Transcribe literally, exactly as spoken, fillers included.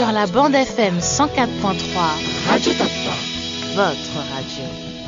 sur la bande F M cent quatre point trois. Radio Top. Votre radio.